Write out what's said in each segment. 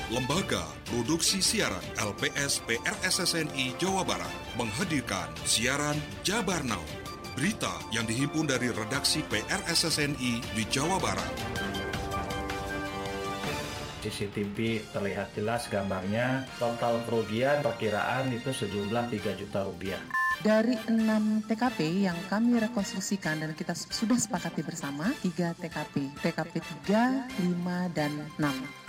Lembaga Produksi Siaran LPS PRSSNI Jawa Barat menghadirkan siaran Jabar Now. Berita yang dihimpun dari redaksi PRSSNI di Jawa Barat. CCTV terlihat jelas gambarnya, total kerugian perkiraan itu sejumlah 3 juta rupiah. Dari 6 TKP yang kami rekonstruksikan dan kita sudah sepakati bersama, 3 TKP, TKP 3, 5, dan 6.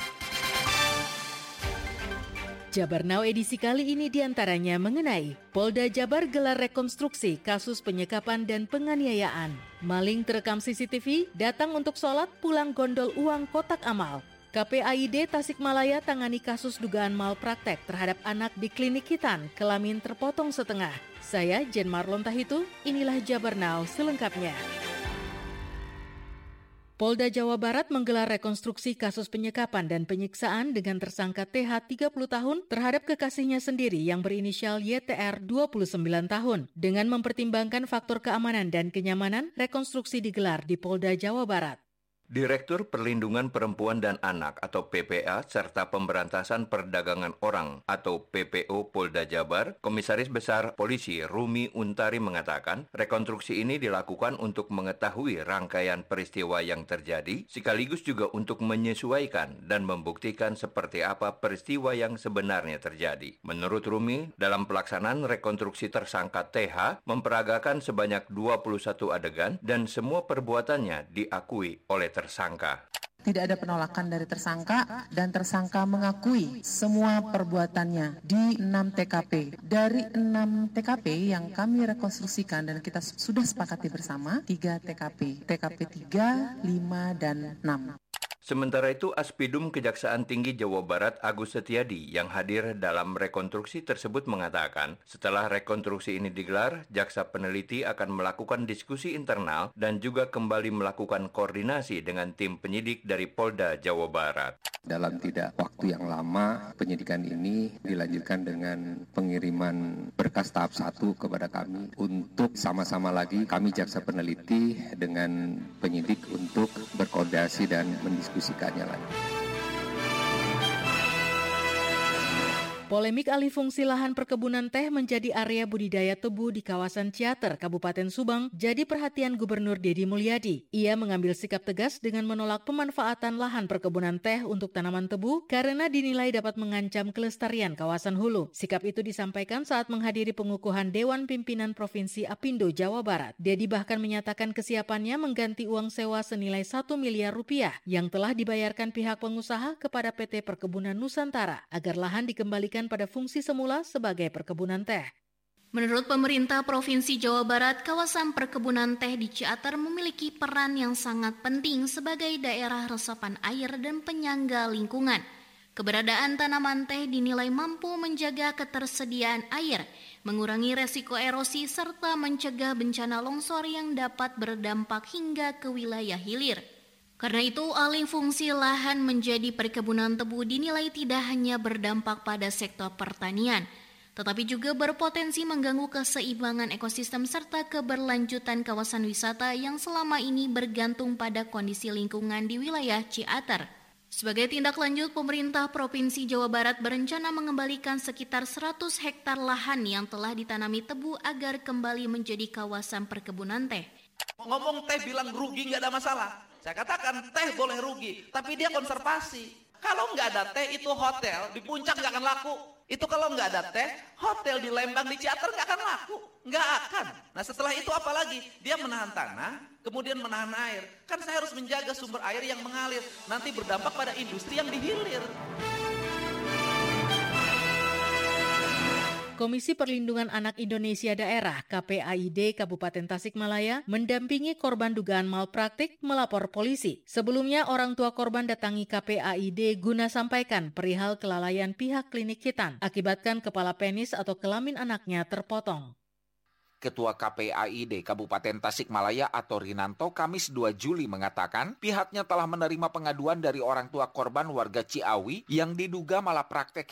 Jabar Now edisi kali ini diantaranya mengenai Polda Jabar gelar rekonstruksi kasus penyekapan dan penganiayaan. Maling terekam CCTV, datang untuk sholat, pulang gondol uang kotak amal. KPAID Tasikmalaya tangani kasus dugaan malpraktek terhadap anak di klinik Hitan, kelamin terpotong setengah. Saya Jen Marlon Tahitu, inilah Jabar Now selengkapnya. Polda Jawa Barat menggelar rekonstruksi kasus penyekapan dan penyiksaan dengan tersangka TH 30 tahun terhadap kekasihnya sendiri yang berinisial YTR 29 tahun. Dengan mempertimbangkan faktor keamanan dan kenyamanan, rekonstruksi digelar di Polda Jawa Barat. Direktur Perlindungan Perempuan dan Anak atau PPA serta Pemberantasan Perdagangan Orang atau PPO Polda Jabar, Komisaris Besar Polisi Rumi Untari mengatakan rekonstruksi ini dilakukan untuk mengetahui rangkaian peristiwa yang terjadi sekaligus juga untuk menyesuaikan dan membuktikan seperti apa peristiwa yang sebenarnya terjadi. Menurut Rumi, dalam pelaksanaan rekonstruksi tersangka TH memperagakan sebanyak 21 adegan dan semua perbuatannya diakui oleh tersangka. Tidak ada penolakan dari tersangka dan tersangka mengakui semua perbuatannya di 6 TKP. Dari 6 TKP yang kami rekonstruksikan dan kita sudah sepakati bersama, 3 TKP, TKP 3, 5, dan 6. Sementara itu, Aspidum Kejaksaan Tinggi Jawa Barat Agus Setiadi yang hadir dalam rekonstruksi tersebut mengatakan, setelah rekonstruksi ini digelar, jaksa peneliti akan melakukan diskusi internal dan juga kembali melakukan koordinasi dengan tim penyidik dari Polda Jawa Barat. Dalam tidak waktu yang lama, penyidikan ini dilanjutkan dengan pengiriman berkas tahap 1 kepada kami untuk sama-sama lagi kami jaksa peneliti dengan penyidik untuk berkoordinasi dan mendiskusikannya lagi. Polemik alih fungsi lahan perkebunan teh menjadi area budidaya tebu di kawasan Ciater, Kabupaten Subang, jadi perhatian Gubernur Deddy Mulyadi. Ia mengambil sikap tegas dengan menolak pemanfaatan lahan perkebunan teh untuk tanaman tebu karena dinilai dapat mengancam kelestarian kawasan hulu. Sikap itu disampaikan saat menghadiri pengukuhan Dewan Pimpinan Provinsi Apindo Jawa Barat. Deddy bahkan menyatakan kesiapannya mengganti uang sewa senilai 1 miliar rupiah yang telah dibayarkan pihak pengusaha kepada PT Perkebunan Nusantara agar lahan dikembalikan pada fungsi semula sebagai perkebunan teh. Menurut pemerintah Provinsi Jawa Barat, kawasan perkebunan teh di Ciater memiliki peran yang sangat penting sebagai daerah resapan air dan penyangga lingkungan. Keberadaan tanaman teh dinilai mampu menjaga ketersediaan air, mengurangi resiko erosi, serta mencegah bencana longsor yang dapat berdampak hingga ke wilayah hilir. Karena itu, alih fungsi lahan menjadi perkebunan tebu dinilai tidak hanya berdampak pada sektor pertanian, tetapi juga berpotensi mengganggu keseimbangan ekosistem serta keberlanjutan kawasan wisata yang selama ini bergantung pada kondisi lingkungan di wilayah Ciater. Sebagai tindak lanjut, pemerintah Provinsi Jawa Barat berencana mengembalikan sekitar 100 hektar lahan yang telah ditanami tebu agar kembali menjadi kawasan perkebunan teh. Ngomong teh bilang rugi nggak ada masalah. Saya katakan teh boleh rugi, tapi dia konservasi. Kalau nggak ada teh itu hotel di puncak nggak akan laku. Itu kalau nggak ada teh, hotel di Lembang di Ciater nggak akan laku, nggak akan. Nah setelah itu apalagi dia menahan tanah, kemudian menahan air. Kan saya harus menjaga sumber air yang mengalir, nanti berdampak pada industri yang dihilir. Komisi Perlindungan Anak Indonesia Daerah KPAID Kabupaten Tasikmalaya mendampingi korban dugaan malpraktik melapor polisi. Sebelumnya orang tua korban datangi KPAID guna sampaikan perihal kelalaian pihak klinik Hitan akibatkan kepala penis atau kelamin anaknya terpotong. Ketua KPAID Kabupaten Tasikmalaya atau Rinanto Kamis 2 Juli mengatakan pihaknya telah menerima pengaduan dari orang tua korban warga Ciawi yang diduga malapraktek